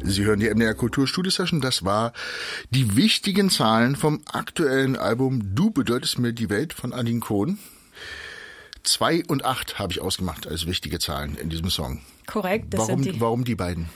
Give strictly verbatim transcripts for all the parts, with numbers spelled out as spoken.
Sie hören die M D R Kulturstudio-Session. Das war die wichtigen Zahlen vom aktuellen Album Du bedeutest mir die Welt von Aline Cohn. Zwei und acht habe ich ausgemacht als wichtige Zahlen in diesem Song. Korrekt. Das warum, sind die, warum die beiden?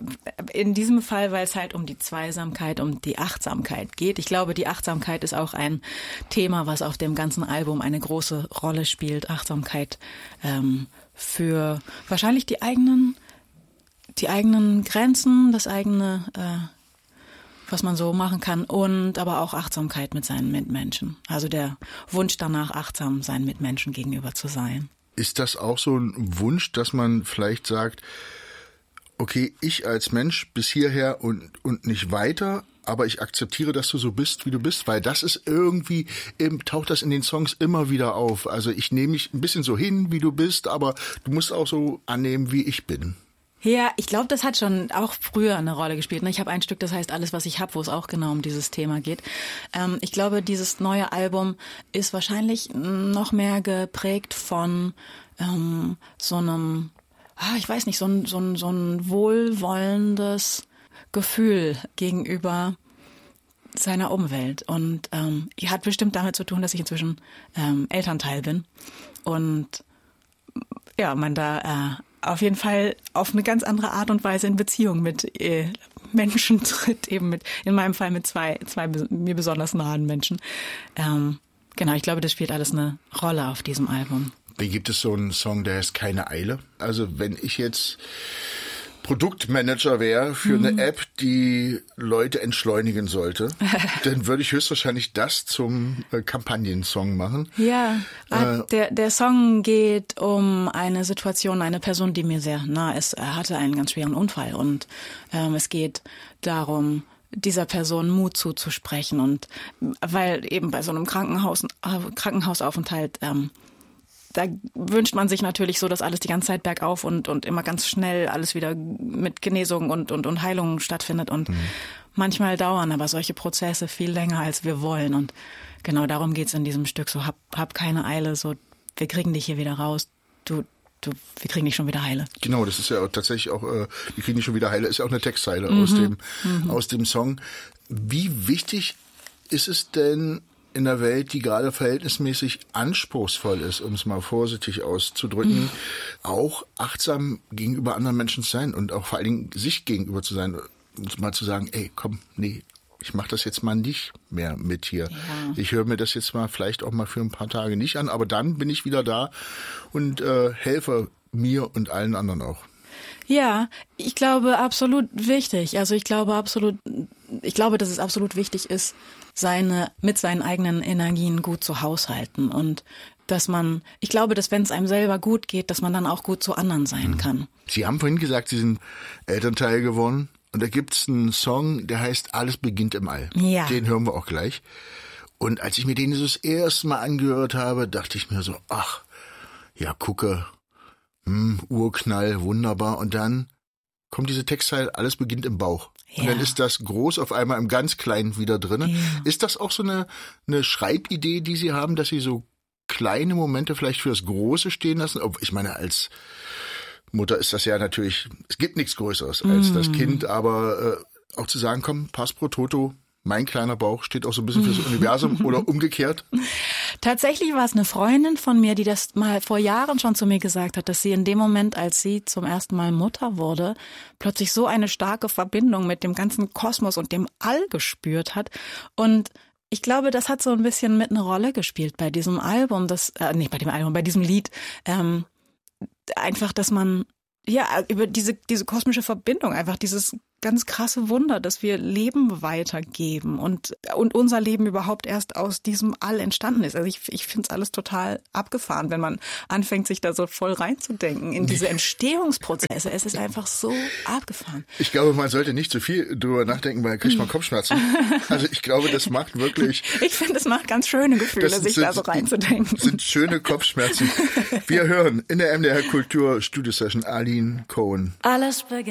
In diesem Fall, weil es halt um die Zweisamkeit, um die Achtsamkeit geht. Ich glaube, die Achtsamkeit ist auch ein Thema, was auf dem ganzen Album eine große Rolle spielt. Achtsamkeit ähm, für wahrscheinlich die eigenen die eigenen Grenzen, das eigene, äh, was man so machen kann, und aber auch Achtsamkeit mit seinen Mitmenschen. Also der Wunsch danach, achtsam seinen Mitmenschen gegenüber zu sein. Ist das auch so ein Wunsch, dass man vielleicht sagt, okay, ich als Mensch bis hierher und, und nicht weiter, aber ich akzeptiere, dass du so bist, wie du bist, weil das ist irgendwie, eben, taucht das in den Songs immer wieder auf. Also ich nehme mich ein bisschen so hin, wie du bist, aber du musst auch so annehmen, wie ich bin. Ja, ich glaube, das hat schon auch früher eine Rolle gespielt. Ich habe ein Stück, das heißt Alles, was ich hab, wo es auch genau um dieses Thema geht. Ähm, ich glaube, dieses neue Album ist wahrscheinlich noch mehr geprägt von ähm, so einem, ah, ich weiß nicht, so ein, so ein, so ein wohlwollendes Gefühl gegenüber seiner Umwelt. Und ähm, hat bestimmt damit zu tun, dass ich inzwischen ähm, Elternteil bin. Und ja, man da äh, auf jeden Fall auf eine ganz andere Art und Weise in Beziehung mit äh, Menschen tritt, eben mit, in meinem Fall mit zwei, zwei mir besonders nahen Menschen. Ähm, genau, ich glaube, das spielt alles eine Rolle auf diesem Album. Wie gibt es so einen Song, der heißt Keine Eile? Also wenn ich jetzt Produktmanager wäre für mhm. eine App, die Leute entschleunigen sollte, dann würde ich höchstwahrscheinlich das zum äh, Kampagnensong machen. Ja, äh, der, der Song geht um eine Situation, eine Person, die mir sehr nah ist. Er hatte einen ganz schweren Unfall und ähm, es geht darum, dieser Person Mut zuzusprechen, und weil eben bei so einem Krankenhaus, äh, Krankenhausaufenthalt ähm, da wünscht man sich natürlich so, dass alles die ganze Zeit bergauf und, und immer ganz schnell alles wieder mit Genesung und, und, und Heilung stattfindet. Und mhm. manchmal dauern aber solche Prozesse viel länger, als wir wollen. Und genau darum geht's in diesem Stück. So, hab, hab keine Eile, so, wir kriegen dich hier wieder raus. Du, du, wir kriegen dich schon wieder heile. Genau, das ist ja auch tatsächlich auch, äh, wir kriegen dich schon wieder heile, ist ja auch eine Textzeile mhm. aus dem, mhm. aus dem Song. Wie wichtig ist es denn in der Welt, die gerade verhältnismäßig anspruchsvoll ist, um es mal vorsichtig auszudrücken, mhm. auch achtsam gegenüber anderen Menschen zu sein und auch vor allen Dingen sich gegenüber zu sein und mal zu sagen, ey, komm, nee, ich mache das jetzt mal nicht mehr mit hier. Ja. Ich höre mir das jetzt mal vielleicht auch mal für ein paar Tage nicht an, aber dann bin ich wieder da und äh, helfe mir und allen anderen auch. Ja, ich glaube absolut wichtig. Also ich glaube absolut, ich glaube, dass es absolut wichtig ist, seine mit seinen eigenen Energien gut zu haushalten, und dass man, ich glaube, dass wenn es einem selber gut geht, dass man dann auch gut zu anderen sein kann. Sie haben vorhin gesagt, Sie sind Elternteil geworden, und da gibt's einen Song, der heißt Alles beginnt im All. Ja. Den hören wir auch gleich. Und als ich mir den so das erste Mal angehört habe, dachte ich mir so, ach, ja, gucke, hm, Urknall, wunderbar. Und dann kommt diese Textzeile, alles beginnt im Bauch. Ja. Und dann ist das groß auf einmal im ganz Kleinen wieder drin. Ja. Ist das auch so eine, eine Schreibidee, die Sie haben, dass Sie so kleine Momente vielleicht für das Große stehen lassen? Ich meine, als Mutter ist das ja natürlich, es gibt nichts Größeres als mm. das Kind, aber äh, auch zu sagen, komm, pass pro toto, mein kleiner Bauch steht auch so ein bisschen fürs Universum oder umgekehrt? Tatsächlich war es eine Freundin von mir, die das mal vor Jahren schon zu mir gesagt hat, dass sie in dem Moment, als sie zum ersten Mal Mutter wurde, plötzlich so eine starke Verbindung mit dem ganzen Kosmos und dem All gespürt hat. Und ich glaube, das hat so ein bisschen mit eine Rolle gespielt bei diesem Album, das, äh, nee, bei dem Album, bei diesem Lied. Ähm, einfach, dass man, ja, über diese, diese kosmische Verbindung, einfach dieses ganz krasse Wunder, dass wir Leben weitergeben und, und unser Leben überhaupt erst aus diesem All entstanden ist. Also ich, ich finde es alles total abgefahren, wenn man anfängt, sich da so voll reinzudenken in diese Entstehungsprozesse. Es ist einfach so abgefahren. Ich glaube, man sollte nicht zu viel drüber nachdenken, weil dann kriegt man Kopfschmerzen. Also ich glaube, das macht wirklich... Ich finde, es macht ganz schöne Gefühle, sich sind, da so reinzudenken. Das sind schöne Kopfschmerzen. Wir hören in der M D R Kultur Studio Session Aline Cohn. Alles beginnt